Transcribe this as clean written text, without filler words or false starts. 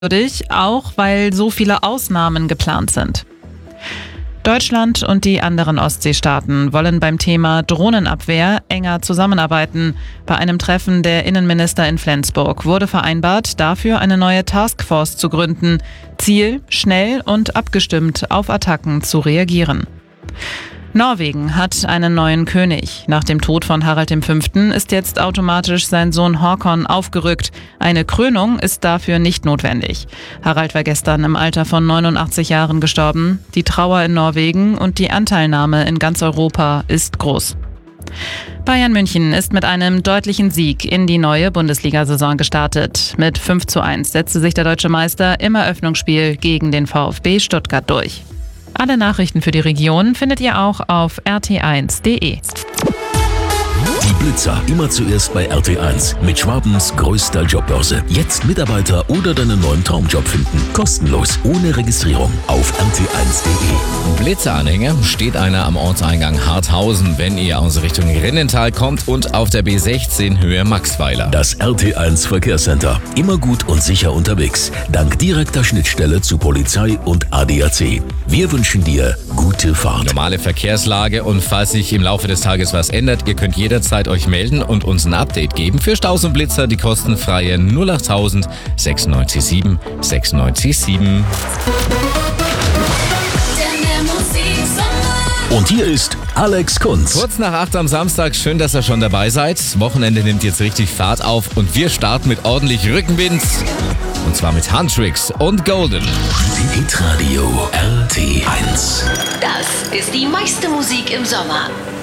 auch weil so viele Ausnahmen geplant sind. Deutschland und die anderen Ostseestaaten wollen beim Thema Drohnenabwehr enger zusammenarbeiten. Bei einem Treffen der Innenminister in Flensburg wurde vereinbart, dafür eine neue Taskforce zu gründen. Ziel: schnell und abgestimmt auf Attacken zu reagieren. Norwegen hat einen neuen König. Nach dem Tod von Harald V. ist jetzt automatisch sein Sohn Håkon aufgerückt. Eine Krönung ist dafür nicht notwendig. Harald war gestern im Alter von 89 Jahren gestorben. Die Trauer in Norwegen und die Anteilnahme in ganz Europa ist groß. Bayern München ist mit einem deutlichen Sieg in die neue Bundesliga-Saison gestartet. Mit 5:1 setzte sich der deutsche Meister im Eröffnungsspiel gegen den VfB Stuttgart durch. Alle Nachrichten für die Region findet ihr auch auf rt1.de. Die Blitzer immer zuerst bei RT1 mit Schwabens größter Jobbörse. Jetzt Mitarbeiter oder deinen neuen Traumjob finden. Kostenlos, ohne Registrierung auf rt1.de. Blitzeranhänger steht einer am Ortseingang Harthausen, wenn ihr aus Richtung Rinnental kommt, und auf der B16 Höhe Maxweiler. Das RT1 Verkehrscenter. Immer gut und sicher unterwegs. Dank direkter Schnittstelle zu Polizei und ADAC. Wir wünschen dir gute Fahrt. Normale Verkehrslage, und falls sich im Laufe des Tages was ändert, ihr könnt jederzeit euch melden und uns ein Update geben. Für Staus und Blitzer die kostenfreie 08000 967 967. Und hier ist Alex Kunz. Kurz nach 8 am Samstag, schön, dass ihr schon dabei seid. Das Wochenende nimmt jetzt richtig Fahrt auf und wir starten mit ordentlich Rückenwind. Und zwar mit Huntrix und Golden. Hitradio RT1. Das ist die meiste Musik im Sommer.